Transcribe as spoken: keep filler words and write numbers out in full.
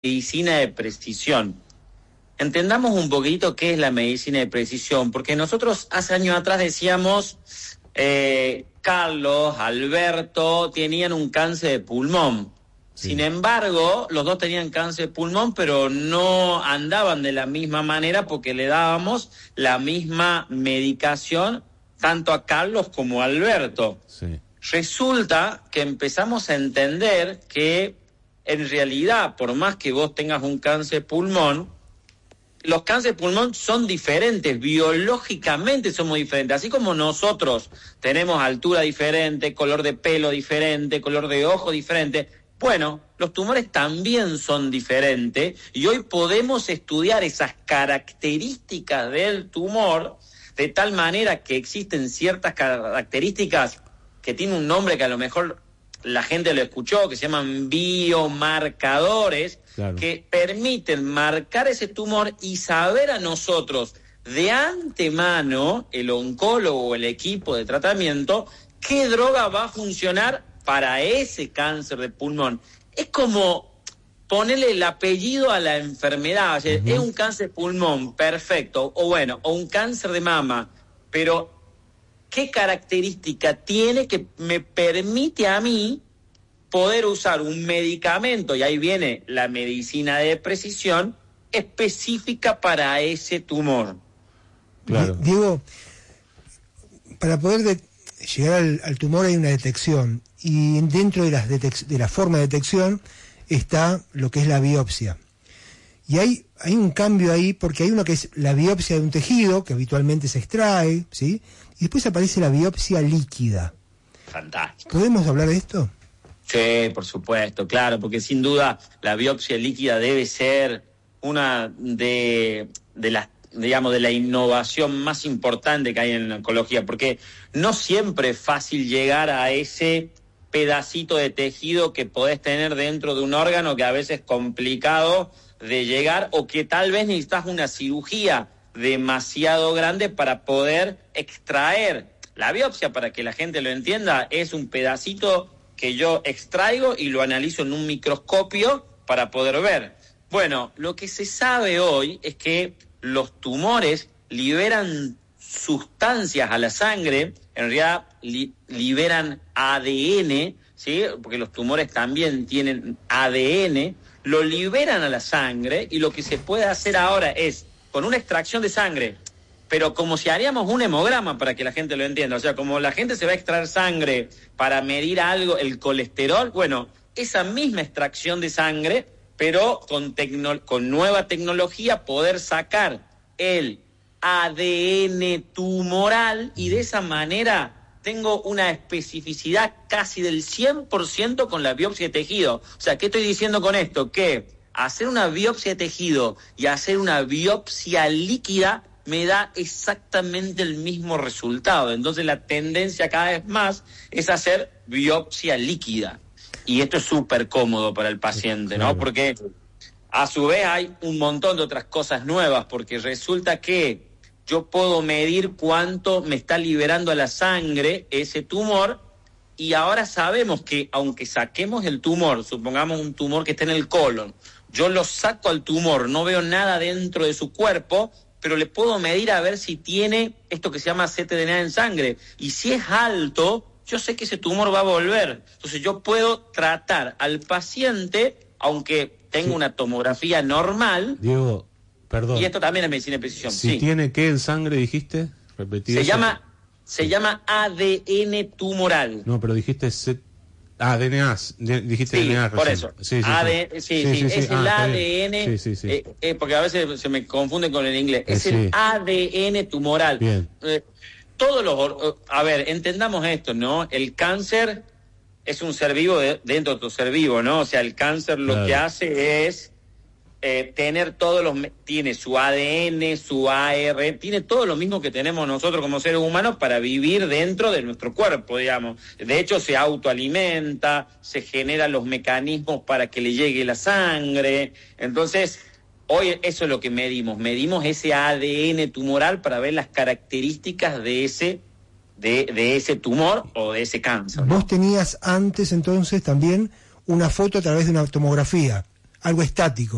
medicina de precisión. Entendamos un poquito qué es la medicina de precisión, porque nosotros hace años atrás decíamos, eh, Carlos, Alberto, tenían un cáncer de pulmón. Sí. Sin embargo, los dos tenían cáncer de pulmón, pero no andaban de la misma manera porque le dábamos la misma medicación tanto a Carlos como a Alberto. Sí. Resulta que empezamos a entender que en realidad, por más que vos tengas un cáncer de pulmón, los cánceres de pulmón son diferentes, biológicamente somos diferentes. Así como nosotros tenemos altura diferente, color de pelo diferente, color de ojo diferente, bueno, los tumores también son diferentes y hoy podemos estudiar esas características del tumor de tal manera que existen ciertas características que tienen un nombre que a lo mejor la gente lo escuchó, que se llaman biomarcadores, claro, que permiten marcar ese tumor y saber a nosotros de antemano, el oncólogo o el equipo de tratamiento, qué droga va a funcionar para ese cáncer de pulmón. Es como ponerle el apellido a la enfermedad. O sea, uh-huh. Es un cáncer de pulmón, perfecto, o bueno, o un cáncer de mama, pero ¿qué característica tiene que me permite a mí poder usar un medicamento? Y ahí viene la medicina de precisión específica para ese tumor. Claro. Diego, para poder de- llegar al, al tumor hay una detección, y dentro de, las detec- de la forma de detección está lo que es la biopsia. Y hay, hay un cambio ahí, porque hay uno que es la biopsia de un tejido, que habitualmente se extrae, ¿sí? Y después aparece la biopsia líquida. Fantástico. ¿Podemos hablar de esto? Sí, por supuesto, claro, porque sin duda la biopsia líquida debe ser una de, de las, digamos, de la innovación más importante que hay en la oncología, porque no siempre es fácil llegar a ese pedacito de tejido que podés tener dentro de un órgano, que a veces es complicado de llegar, o que tal vez necesitas una cirugía demasiado grande para poder extraer. La biopsia, para que la gente lo entienda, es un pedacito que yo extraigo y lo analizo en un microscopio para poder ver. Bueno, lo que se sabe hoy es que los tumores liberan sustancias a la sangre, en realidad li- liberan A D N, ¿sí? Porque los tumores también tienen A D N, lo liberan a la sangre, y lo que se puede hacer ahora es, con una extracción de sangre, pero como si haríamos un hemograma, para que la gente lo entienda, o sea, como la gente se va a extraer sangre para medir algo, el colesterol, bueno, esa misma extracción de sangre, pero con, tecno- con nueva tecnología, poder sacar el A D N tumoral, y de esa manera tengo una especificidad casi del cien por ciento con la biopsia de tejido. O sea, ¿qué estoy diciendo con esto? Que hacer una biopsia de tejido y hacer una biopsia líquida me da exactamente el mismo resultado. Entonces la tendencia cada vez más es hacer biopsia líquida. Y esto es súper cómodo para el paciente, ¿no? Porque a su vez hay un montón de otras cosas nuevas, porque resulta que yo puedo medir cuánto me está liberando a la sangre ese tumor, y ahora sabemos que aunque saquemos el tumor, supongamos un tumor que está en el colon, yo lo saco al tumor, no veo nada dentro de su cuerpo, pero le puedo medir a ver si tiene esto que se llama ctDNA en sangre, y si es alto, yo sé que ese tumor va a volver. Entonces yo puedo tratar al paciente, aunque tenga sí. una tomografía normal. Diego, perdón. Y esto también es medicina de precisión. Si sí. tiene qué en sangre, dijiste, repetí. Se eso. llama, se sí. llama A D N tumoral. No, pero dijiste C... Ah, D N A, dijiste sí, D N A por recién. eso. Sí, sí, A D N, sí, sí, sí, sí, es sí. el ah, A D N, sí, sí, sí. Eh, eh, porque a veces se me confunde con el inglés. Es eh, el sí. A D N tumoral. Bien. Eh, todos los, a ver, entendamos esto, ¿no? El cáncer es un ser vivo de, dentro de otro ser vivo, ¿no? O sea, el cáncer lo claro. que hace es eh, tener todos los, tiene su A D N, su A R, tiene todo lo mismo que tenemos nosotros como seres humanos para vivir dentro de nuestro cuerpo, digamos. De hecho, se autoalimenta, se generan los mecanismos para que le llegue la sangre. Entonces, hoy eso es lo que medimos, medimos ese A D N tumoral para ver las características de ese, de, de ese tumor o de ese cáncer, ¿no? Vos tenías antes entonces también una foto a través de una tomografía, algo estático.